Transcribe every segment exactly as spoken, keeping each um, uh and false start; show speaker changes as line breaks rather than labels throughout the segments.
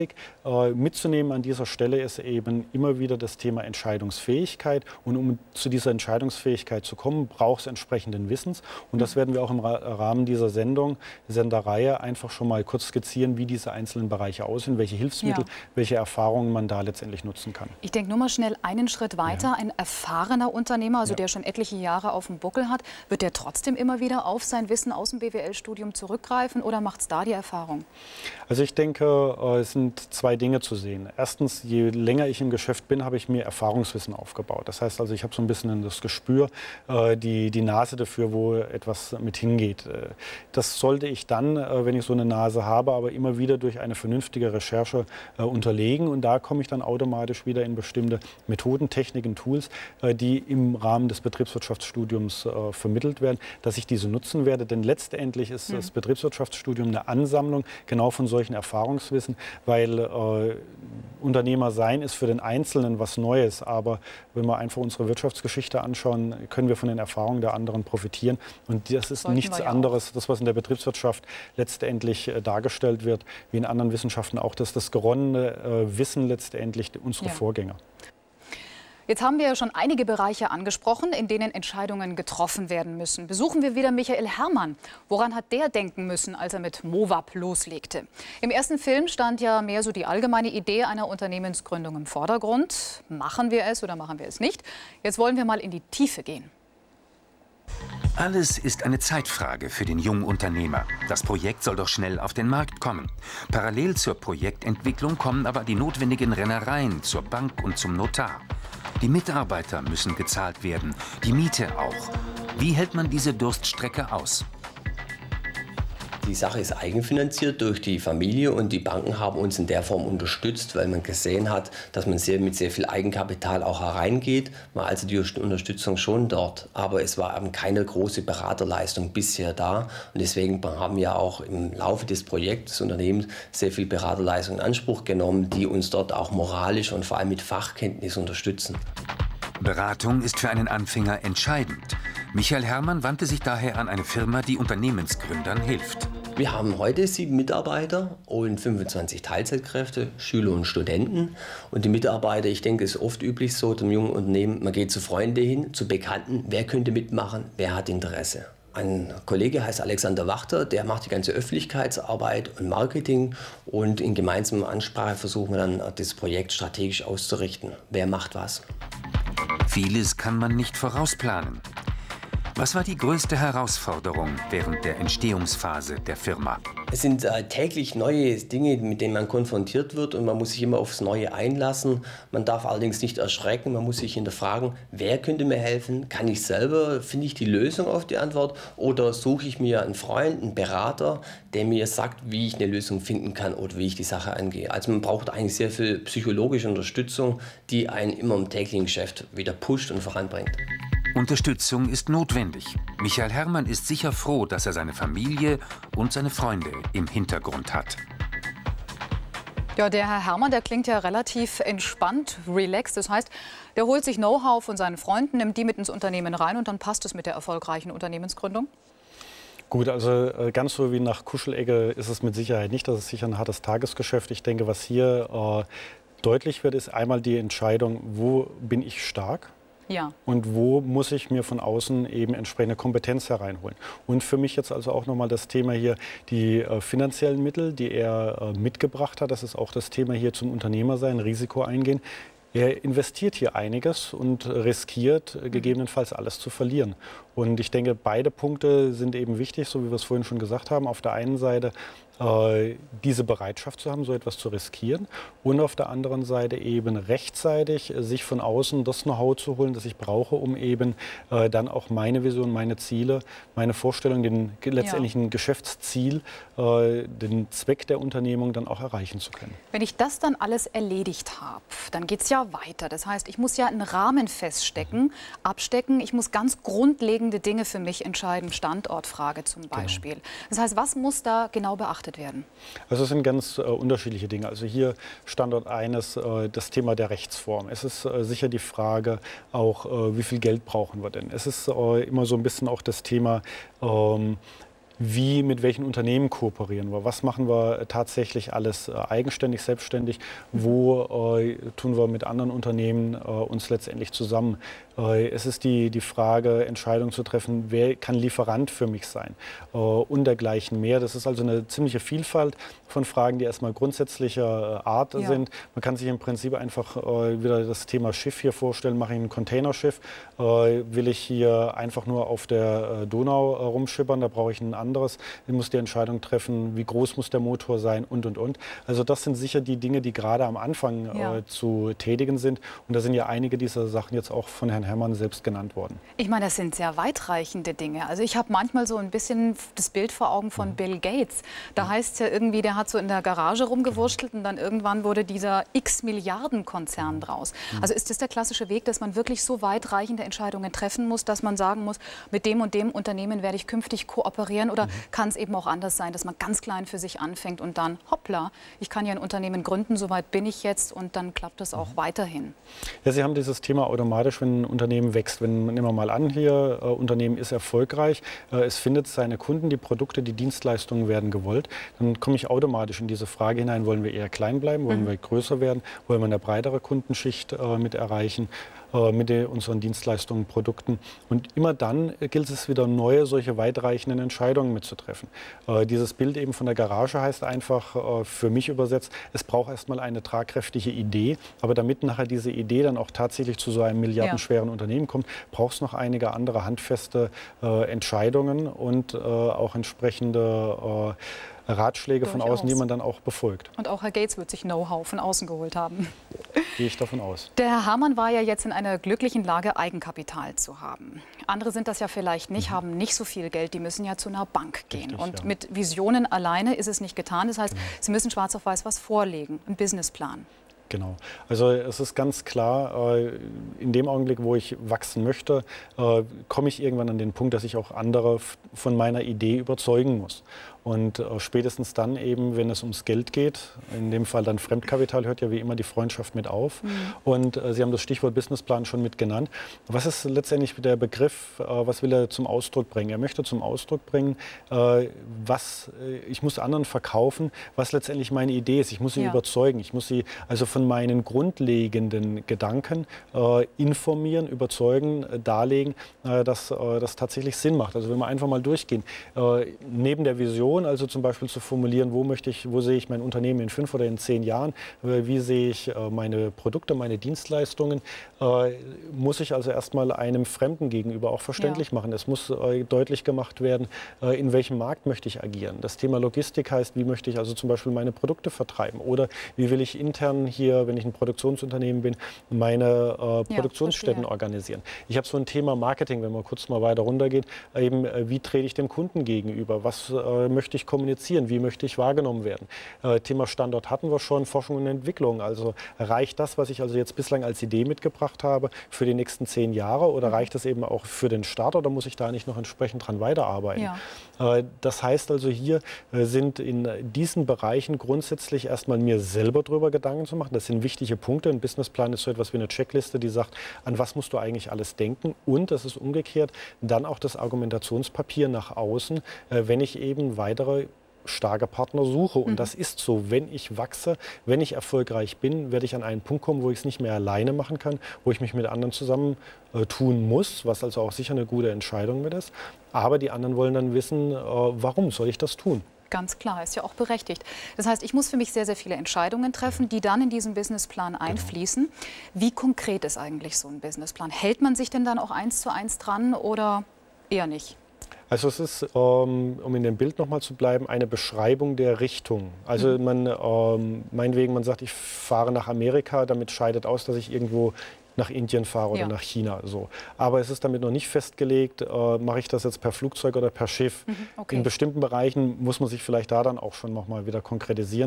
Äh, mitzunehmen an dieser Stelle ist eben immer wieder das Thema Entscheidungsfähigkeit. Und um zu dieser Entscheidungsfähigkeit zu kommen, braucht es entsprechenden Wissens. Und das werden wir auch im Ra Rahmen dieser Sendung, Sendereihe einfach schon mal kurz skizzieren, wie diese einzelnen Bereiche aussehen, welche Hilfsmittel, ja. welche Erfahrungen man da letztendlich nutzen kann.
Ich denke nur mal schnell einen Schritt weiter. Ja. Ein erfahrener Unternehmer, also ja. der schon etliche Jahre auf dem Buckel hat, wird der trotzdem immer wieder auf sein Wissen aus dem B W L-Studium zurückgreifen oder macht es da die Erfahrung?
Also ich denke, es sind zwei Dinge zu sehen. Erstens, je länger ich im Geschäft bin, habe ich mir Erfahrungswissen aufgebaut. Das heißt also, ich habe so ein bisschen das Gespür, die, die Nase dafür, wo etwas mit hingeht. Das sollte ich dann, wenn ich so eine Nase habe, aber immer wieder durch eine vernünftige Recherche unterlegen. Und da komme ich dann automatisch wieder in bestimmte Methoden, Techniken, Tools, die im Rahmen des Betriebswirtschaftsstudiums vermittelt werden, dass ich diese nutzen werde. Denn letztendlich ist das Betriebswirtschaftsstudium eine Ansammlung genau von solchen Erfahrungswissen, weil äh, Unternehmer sein ist für den Einzelnen was Neues. Aber wenn wir einfach unsere Wirtschaftsgeschichte anschauen, können wir von den Erfahrungen der anderen profitieren. Und das ist nichts ja anderes, das, was in der Betriebswirtschaft letztendlich äh, dargestellt wird, wie in anderen Wissenschaften auch, dass das geronnene äh, Wissen letztendlich unsere ja. Vorgänger.
Jetzt haben wir ja schon einige Bereiche angesprochen, in denen Entscheidungen getroffen werden müssen. Besuchen wir wieder Michael Herrmann. Woran hat der denken müssen, als er mit Movap loslegte? Im ersten Film stand ja mehr so die allgemeine Idee einer Unternehmensgründung im Vordergrund. Machen wir es oder machen wir es nicht? Jetzt wollen wir mal in die Tiefe gehen.
Alles ist eine Zeitfrage für den jungen Unternehmer. Das Projekt soll doch schnell auf den Markt kommen. Parallel zur Projektentwicklung kommen aber die notwendigen Rennereien zur Bank und zum Notar. Die Mitarbeiter müssen gezahlt werden, die Miete auch. Wie hält man diese Durststrecke aus?
Die Sache ist eigenfinanziert durch die Familie und die Banken haben uns in der Form unterstützt, weil man gesehen hat, dass man sehr, mit sehr viel Eigenkapital auch hereingeht. War also die Unterstützung schon dort, aber es war eben keine große Beraterleistung bisher da. Und deswegen haben wir auch im Laufe des Projekts des Unternehmens sehr viel Beraterleistung in Anspruch genommen, die uns dort auch moralisch und vor allem mit Fachkenntnis unterstützen.
Beratung ist für einen Anfänger entscheidend. Michael Herrmann wandte sich daher an eine Firma, die Unternehmensgründern hilft.
Wir haben heute sieben Mitarbeiter und fünfundzwanzig Teilzeitkräfte, Schüler und Studenten. Und die Mitarbeiter, ich denke, es ist oft üblich so, im jungen Unternehmen, man geht zu Freunden hin, zu Bekannten, wer könnte mitmachen, wer hat Interesse. Ein Kollege heißt Alexander Wachter, der macht die ganze Öffentlichkeitsarbeit und Marketing. Und in gemeinsamer Ansprache versuchen wir dann, das Projekt strategisch auszurichten. Wer macht was?
Vieles kann man nicht vorausplanen. Was war die größte Herausforderung während der Entstehungsphase der Firma?
Es sind äh, täglich neue Dinge, mit denen man konfrontiert wird und man muss sich immer aufs Neue einlassen. Man darf allerdings nicht erschrecken, man muss sich hinterfragen, wer könnte mir helfen? Kann ich selber, finde ich die Lösung auf die Antwort oder suche ich mir einen Freund, einen Berater, der mir sagt, wie ich eine Lösung finden kann oder wie ich die Sache angehe. Also man braucht eigentlich sehr viel psychologische Unterstützung, die einen immer im täglichen Geschäft wieder pusht und voranbringt.
Unterstützung ist notwendig. Michael Herrmann ist sicher froh, dass er seine Familie und seine Freunde im Hintergrund hat.
Ja, der Herr Herrmann, der klingt ja relativ entspannt, relaxed. Das heißt, der holt sich Know-how von seinen Freunden, nimmt die mit ins Unternehmen rein und dann passt es mit der erfolgreichen Unternehmensgründung?
Gut, also ganz so wie nach Kuschelecke ist es mit Sicherheit nicht. Das ist sicher ein hartes Tagesgeschäft. Ich denke, was hier äh, deutlich wird, ist einmal die Entscheidung, wo bin ich stark?
Ja.
Und wo muss ich mir von außen eben entsprechende Kompetenz hereinholen? Und für mich jetzt also auch nochmal das Thema hier, die äh, finanziellen Mittel, die er äh, mitgebracht hat. Das ist auch das Thema hier zum Unternehmersein, Risiko eingehen. Er investiert hier einiges und riskiert äh, gegebenenfalls alles zu verlieren. Und ich denke, beide Punkte sind eben wichtig, so wie wir es vorhin schon gesagt haben. Auf der einen Seite äh, diese Bereitschaft zu haben, so etwas zu riskieren. Und auf der anderen Seite eben rechtzeitig äh, sich von außen das Know-how zu holen, das ich brauche, um eben äh, dann auch meine Vision, meine Ziele, meine Vorstellung, den letztendlichen ja. Geschäftsziel, äh, den Zweck der Unternehmung dann auch erreichen zu können.
Wenn ich das dann alles erledigt habe, dann geht es ja weiter. Das heißt, ich muss ja einen Rahmen feststecken, abstecken. Ich muss ganz grundlegende Dinge für mich entscheiden. Standortfrage zum Beispiel. Genau. Das heißt, was muss da genau beachtet werden?
Also es sind ganz äh, unterschiedliche Dinge. Also hier Standort eines, äh, das Thema der Rechtsform. Es ist äh, sicher die Frage auch, äh, wie viel Geld brauchen wir denn? Es ist äh, immer so ein bisschen auch das Thema, ähm, wie, mit welchen Unternehmen kooperieren wir, was machen wir tatsächlich alles äh, eigenständig, selbstständig, wo äh, tun wir mit anderen Unternehmen äh, uns letztendlich zusammen. Äh, es ist die, die Frage, Entscheidungen zu treffen, wer kann Lieferant für mich sein äh, und dergleichen mehr. Das ist also eine ziemliche Vielfalt von Fragen, die erstmal grundsätzlicher Art ja. sind. Man kann sich im Prinzip einfach äh, wieder das Thema Schiff hier vorstellen. Mache ich ein Containerschiff, äh, will ich hier einfach nur auf der äh, Donau äh, rumschippern, da brauche ich ein anderes. Ich muss die Entscheidung treffen, wie groß muss der Motor sein und, und, und. Also das sind sicher die Dinge, die gerade am Anfang ja. äh, zu tätigen sind. Und da sind ja einige dieser Sachen jetzt auch von Herrn Herrmann selbst genannt worden.
Ich meine, das sind sehr weitreichende Dinge. Also ich habe manchmal so ein bisschen das Bild vor Augen von mhm. Bill Gates. Da mhm. heißt es ja irgendwie, der hat so in der Garage rumgewurschtelt und dann irgendwann wurde dieser X-Milliarden-Konzern draus. Mhm. Also ist das der klassische Weg, dass man wirklich so weitreichende Entscheidungen treffen muss, dass man sagen muss, mit dem und dem Unternehmen werde ich künftig kooperieren? Oder mhm. kann es eben auch anders sein, dass man ganz klein für sich anfängt und dann, hoppla, ich kann ja ein Unternehmen gründen, soweit bin ich jetzt und dann klappt das auch mhm. weiterhin?
Ja, Sie haben dieses Thema automatisch, wenn ein Unternehmen wächst. Wenn, nehmen wir mal an, hier, äh, Unternehmen ist erfolgreich, äh, es findet seine Kunden, die Produkte, die Dienstleistungen werden gewollt, dann komme ich automatisch in diese Frage hinein, wollen wir eher klein bleiben, wollen mhm. wir größer werden, wollen wir eine breitere Kundenschicht äh, mit erreichen, äh, mit den, unseren Dienstleistungen, Produkten. Und immer dann gilt es wieder, neue, solche weitreichenden Entscheidungen mitzutreffen. Äh, dieses Bild eben von der Garage heißt einfach, äh, für mich übersetzt, es braucht erstmal eine tragkräftige Idee, aber damit nachher diese Idee dann auch tatsächlich zu so einem milliardenschweren ja. Unternehmen kommt, braucht es noch einige andere handfeste äh, Entscheidungen und äh, auch entsprechende äh, Ratschläge Durchaus. von außen, die man dann auch befolgt.
Und auch Herr Gates wird sich Know-how von außen geholt haben.
Gehe ich davon aus.
Der Herr Herrmann war ja jetzt in einer glücklichen Lage, Eigenkapital zu haben. Andere sind das ja vielleicht nicht, mhm. haben nicht so viel Geld, die müssen ja zu einer Bank gehen. Richtig, und ja. mit Visionen alleine ist es nicht getan. Das heißt, genau. Sie müssen schwarz auf weiß was vorlegen, einen Businessplan.
Genau. Also es ist ganz klar, in dem Augenblick, wo ich wachsen möchte, komme ich irgendwann an den Punkt, dass ich auch andere von meiner Idee überzeugen muss. Und äh, spätestens dann eben, wenn es ums Geld geht, in dem Fall dann Fremdkapital, hört ja wie immer die Freundschaft mit auf. Mhm. Und äh, Sie haben das Stichwort Businessplan schon mit genannt. Was ist letztendlich der Begriff, äh, was will er zum Ausdruck bringen? Er möchte zum Ausdruck bringen, äh, was äh, ich muss anderen verkaufen, was letztendlich meine Idee ist. Ich muss sie ja. überzeugen. Ich muss sie also von meinen grundlegenden Gedanken äh, informieren, überzeugen, äh, darlegen, äh, dass äh, das tatsächlich Sinn macht. Also wenn wir einfach mal durchgehen, äh, neben der Vision, also zum Beispiel zu formulieren, wo möchte ich, wo sehe ich mein Unternehmen in fünf oder in zehn Jahren, wie sehe ich meine Produkte, meine Dienstleistungen, muss ich also erstmal einem Fremden gegenüber auch verständlich ja. machen. Es muss deutlich gemacht werden, in welchem Markt möchte ich agieren. Das Thema Logistik heißt, wie möchte ich also zum Beispiel meine Produkte vertreiben oder wie will ich intern hier, wenn ich ein Produktionsunternehmen bin, meine äh, Produktionsstätten ja, organisieren. Ich habe so ein Thema Marketing, wenn man kurz mal weiter runtergeht, eben wie trete ich dem Kunden gegenüber, was äh, möchte ich kommunizieren, wie möchte ich wahrgenommen werden. Äh, Thema Standort hatten wir schon, Forschung und Entwicklung. Also reicht das, was ich also jetzt bislang als Idee mitgebracht habe, für die nächsten zehn Jahre oder mhm. reicht das eben auch für den Start oder muss ich da nicht noch entsprechend dran weiterarbeiten? Ja. Äh, das heißt also, hier äh, sind in diesen Bereichen grundsätzlich erstmal mir selber drüber Gedanken zu machen. Das sind wichtige Punkte. Ein Businessplan ist so etwas wie eine Checkliste, die sagt, an was musst du eigentlich alles denken, und das ist umgekehrt dann auch das Argumentationspapier nach außen, äh, wenn ich eben weitere starke Partner suche. Und mhm. das ist so, wenn ich wachse, wenn ich erfolgreich bin, werde ich an einen Punkt kommen, wo ich es nicht mehr alleine machen kann, wo ich mich mit anderen zusammen äh, tun muss, was also auch sicher eine gute Entscheidung mit ist. Aber die anderen wollen dann wissen, äh, warum soll ich das tun?
Ganz klar, ist ja auch berechtigt. Das heißt, ich muss für mich sehr, sehr viele Entscheidungen treffen, die dann in diesen Businessplan einfließen. Genau. Wie konkret ist eigentlich so ein Businessplan? Hält man sich denn dann auch eins zu eins dran oder eher nicht?
Also es ist, ähm, um in dem Bild nochmal zu bleiben, eine Beschreibung der Richtung. Also mhm. man, ähm, meinetwegen, man sagt, ich fahre nach Amerika, damit scheidet aus, dass ich irgendwo nach Indien fahre oder ja. nach China. So. Aber es ist damit noch nicht festgelegt, äh, mache ich das jetzt per Flugzeug oder per Schiff. Mhm, okay. In bestimmten Bereichen muss man sich vielleicht da dann auch schon noch mal wieder konkretisieren.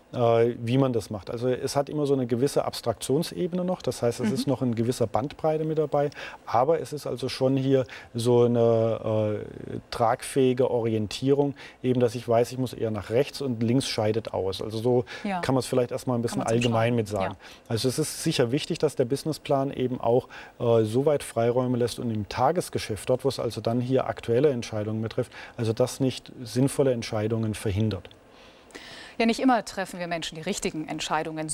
äh, wie man das macht. Also es hat immer so eine gewisse Abstraktionsebene noch, das heißt, es mhm. ist noch in gewisser Bandbreite mit dabei, aber es ist also schon hier so eine äh, tragfähige Orientierung, eben, dass ich weiß, ich muss eher nach rechts und links scheidet aus. Also so ja. kann man es vielleicht erstmal ein bisschen allgemein mit sagen. Ja. Also es ist sicher wichtig, dass der Businessplan eben auch äh, so weit Freiräume lässt und im Tagesgeschäft, dort wo es also dann hier aktuelle Entscheidungen betrifft, also das nicht sinnvolle Entscheidungen verhindert.
Ja, nicht immer treffen wir Menschen die richtigen Entscheidungen.